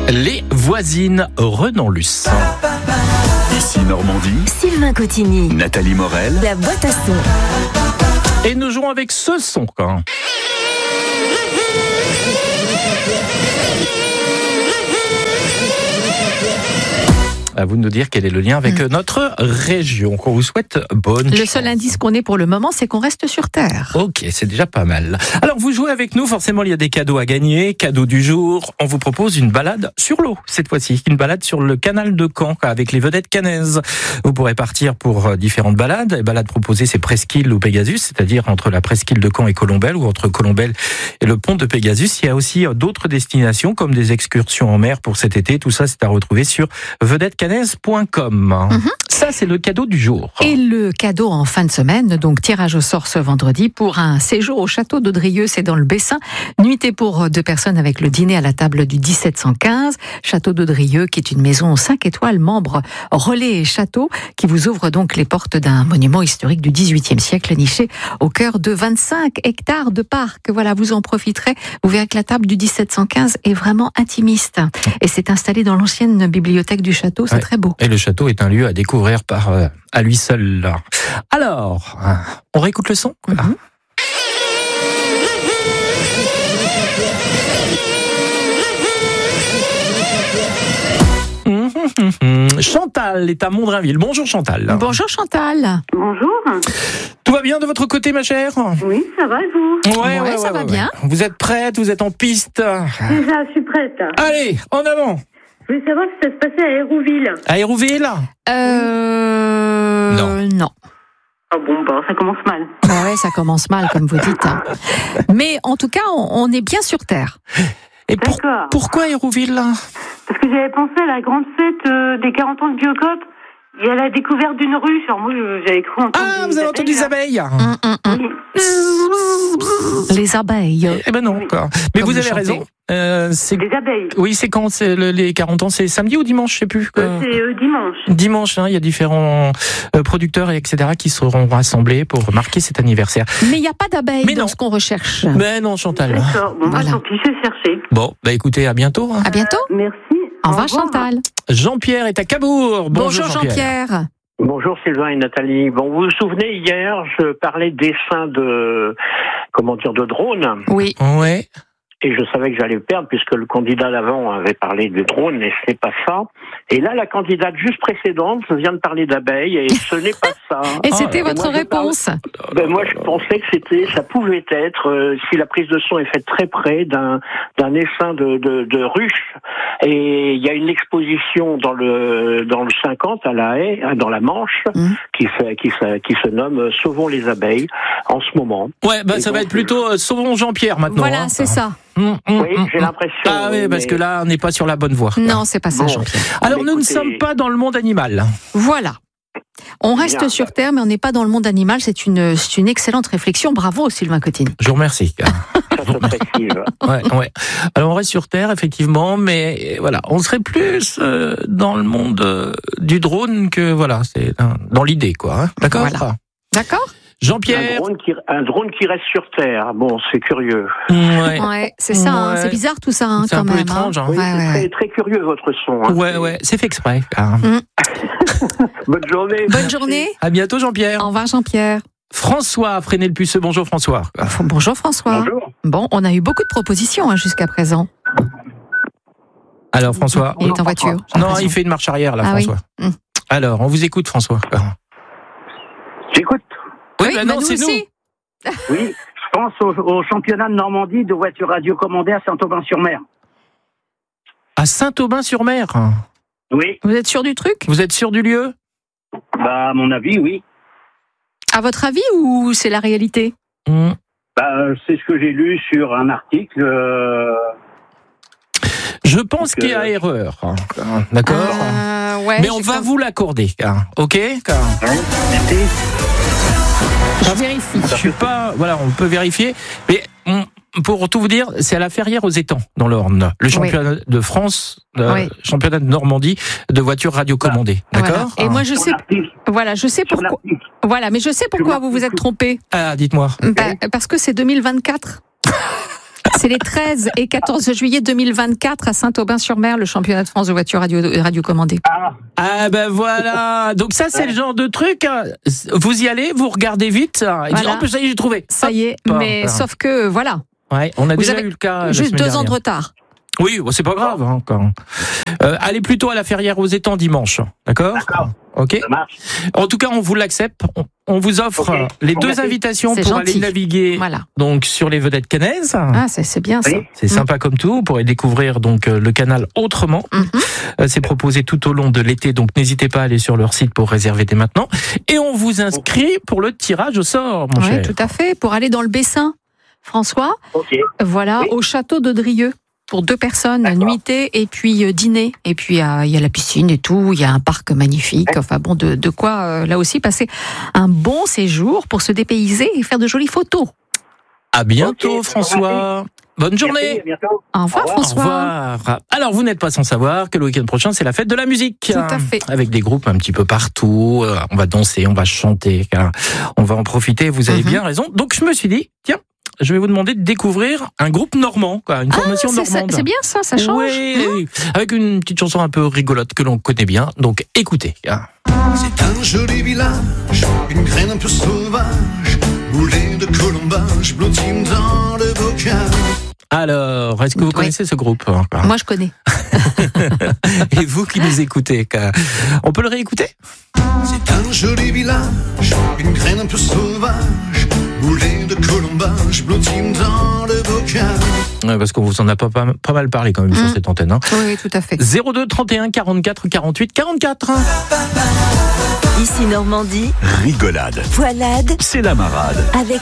Les voisines Renan-Luce. Ici Normandie, Sylvain Cotigny, Nathalie Morel. la boîte à son. Et nous jouons avec ce son. À vous de nous dire quel est le lien avec notre région. Qu'on vous souhaite bonne chance. Le seul indice qu'on ait pour le moment, c'est qu'on reste sur Terre. Ok, c'est déjà pas mal. Alors vous jouez avec nous, forcément il y a des cadeaux à gagner. Cadeau du jour, on vous propose une balade sur l'eau cette fois-ci. Une balade sur le canal de Caen avec les vedettes cannaises. Vous pourrez partir pour différentes balades. Les balades proposées, c'est Presqu'île ou Pégasus, c'est-à-dire entre la Presqu'île de Caen et Colombelle ou entre Colombelle et le pont de Pégasus. Il y a aussi d'autres destinations comme des excursions en mer pour cet été. Tout ça, c'est à retrouver sur vedettecannaise.com. Ça, c'est le cadeau du jour. Et le cadeau en fin de semaine, donc tirage au sort ce vendredi pour un séjour au château d'Audrieux, c'est dans le Bessin. Nuitée pour 2 personnes avec le dîner à la table du 1715. Château d'Audrieux, qui est une maison 5 étoiles, membre Relais et Château, qui vous ouvre donc les portes d'un monument historique du XVIIIe siècle, niché au cœur de 25 hectares de parc. Voilà, vous en profiterez. Vous verrez que la table du 1715 est vraiment intimiste. Et c'est installé dans l'ancienne bibliothèque du château. C'est très beau. Et le château est un lieu à découvrir à lui seul. Alors, on réécoute le son. Chantal est à Mondrinville. Bonjour Chantal. Bonjour Chantal. Bonjour. Tout va bien de votre côté, ma chère? Oui, ça va et vous? Ouais, ça va bien. Vous êtes prête? Vous êtes en piste? Déjà, je suis prête. Allez, en avant. Je voulais savoir si ça se passait à Hérouville. À Hérouville? Non. Ah bon, bah, ça commence mal. Ouais, ça commence mal, comme vous dites. Mais en tout cas, on est bien sur Terre. Et D'accord. pourquoi Hérouville? Parce que j'avais pensé à la grande fête des 40 ans de Biocop. Il y a la découverte d'une ruche. Alors moi, j'avais cru entendre. Ah, vous avez entendu les abeilles? Oui. Les abeilles. Eh ben non, quoi. Mais Comme vous avez vous chantez. raison. C'est... Des abeilles. Oui, c'est quand? C'est les 40 ans, c'est samedi ou dimanche, je sais plus. C'est dimanche. Dimanche, il y a différents producteurs et etc. qui seront rassemblés pour marquer cet anniversaire. Mais il n'y a pas d'abeilles Mais dans non. ce qu'on recherche. Mais non, Chantal. D'accord. Bon, Voilà. tant pis, je vais chercher. Bon, écoutez, à bientôt. À bientôt. Merci. Au revoir revoir. Chantal. Jean-Pierre est à Cabourg. Bonjour Jean-Pierre. Bonjour Sylvain et Nathalie. Bon, vous vous souvenez, hier, je parlais d'essais de drone. Oui. Ouais. Et je savais que j'allais perdre puisque le candidat d'avant avait parlé de drone et ce n'est pas ça. Et là, la candidate juste précédente vient de parler d'abeilles et ce n'est pas ça. Et c'était votre moi, je réponse. Moi, je pensais que ça pouvait être, si la prise de son est faite très près d'un essaim de ruche. Et il y a une exposition dans le 50 à La Haye, dans la Manche, qui se nomme Sauvons les abeilles en ce moment. Ouais, ça va être plutôt Sauvons Jean-Pierre maintenant. Voilà, c'est ça. Oui, j'ai l'impression. Ah oui, parce que là, on n'est pas sur la bonne voie. Non, c'est pas ça, Bon. Jean-Pierre. Alors, Mais nous ne écoutez- sommes pas dans le monde animal. Voilà. On reste Bien. sur Terre, mais on n'est pas dans le monde animal. C'est une excellente réflexion. Bravo, Sylvain Cotigny. Je vous remercie. Ça se précise. Ouais. Alors, on reste sur Terre, effectivement, mais voilà, on serait plus dans le monde du drone que, voilà, c'est dans l'idée, quoi. Hein. D'accord? Voilà. D'accord? Jean-Pierre. Un drone qui reste sur Terre. Bon, c'est curieux. Ouais. Ouais, c'est ça. hein. Ouais. C'est bizarre tout ça, hein, C'est quand un peu même. étrange, hein. Oui, Ouais, c'est ouais. très, très curieux votre son. Hein. Ouais, c'est fait exprès. Bonne journée. Bonne journée. À bientôt, Jean-Pierre. Au revoir, Jean-Pierre. François Fresnay-le-Puceux. Bonjour, François. Bonjour, François. Bonjour. Bon, on a eu beaucoup de propositions jusqu'à présent. Alors, François. Il est en voiture. j'ai Non, l'impression. il fait une marche arrière, là, Ah oui. François. Mm. Alors, on vous écoute, François. J'écoute. Oui, bah non, nous c'est aussi. Oui, je pense au championnat de Normandie de voiture radiocommandée à Saint-Aubin-sur-Mer. À Saint-Aubin-sur-Mer. Oui, Vous êtes sûr du truc? Vous êtes sûr du lieu? bah à mon avis, oui. À votre avis ou c'est la réalité? C'est ce que j'ai lu sur un article. Je pense Donc, qu'il y a erreur. D'accord? Ouais. Mais on va vous l'accorder. OK? Je vérifie. Je suis pas. Voilà, on peut vérifier. Mais pour tout vous dire, c'est à la Ferrière aux Étangs, dans l'Orne. Le championnat de France, Oui. championnat de Normandie de voitures radiocommandées. D'accord? Voilà. Et moi, je sais. Voilà, je sais pourquoi. Voilà, mais je sais pourquoi vous vous êtes trompé. Ah, dites-moi. Parce que c'est 2024. C'est les 13 et 14 juillet 2024 à Saint-Aubin-sur-Mer, le championnat de France de voiture radiocommandée. Ah ben voilà. Donc ça, c'est le genre de truc. Vous y allez, vous regardez vite. Et Voilà. en plus, ça y est, j'ai trouvé. Ça y est, mais sauf que voilà, Ouais, on a vous déjà avez eu le cas. la juste semaine 2 ans dernière. de retard. Oui, bon, c'est pas grave. Hein, quand... allez plutôt à la Ferrière aux Étangs dimanche. D'accord. Ok. Ça marche. En tout cas, on vous l'accepte. On vous offre Ok. les Bon, 2 merci. invitations C'est pour gentil. aller naviguer Voilà. donc sur les vedettes cannaises. Ah, c'est bien ça. Oui. C'est sympa comme tout. Vous pourrez découvrir donc le canal autrement. Mhm. C'est proposé tout au long de l'été, donc n'hésitez pas à aller sur leur site pour réserver dès maintenant. Et on vous inscrit pour le tirage au sort, mon Oui, cher. tout à fait. Pour aller dans le Bessin, François, Ok. voilà, Oui. au château de Drieux. Pour 2 personnes, D'accord. nuitée et puis dîner. Et puis il y a la piscine et tout, il y a un parc magnifique. Enfin bon, de quoi là aussi passer un bon séjour pour se dépayser et faire de jolies photos. À bientôt, Ok, François. Bonne Merci, journée. à bientôt. Au revoir, Au revoir. Au François. revoir. Alors, vous n'êtes pas sans savoir que le week-end prochain, c'est la fête de la musique. Tout à fait. Avec des groupes un petit peu partout. On va danser, on va chanter. On va en profiter. Vous avez bien raison. Donc, je me suis dit, tiens, je vais vous demander de découvrir un groupe normand, quoi, une formation normande. C'est bien ça, ça change. Oui, avec une petite chanson un peu rigolote que l'on connaît bien. Donc, écoutez. C'est un joli village, une graine un peu sauvage, moulée de colombage, blottine dans le bocal. Alors, est-ce que vous Oui. connaissez ce groupe? Moi, je connais. Et vous qui nous écoutez, on peut le réécouter? C'est un joli village, une graine un peu sauvage, moulée de colombage, blottine dans le bocal. Ouais, parce qu'on vous en a pas mal parlé quand même sur cette antenne. Hein. Oui, tout à fait. 02 31 44 48 44. Ici Normandie, Rigolade. poilade C'est la marade. avec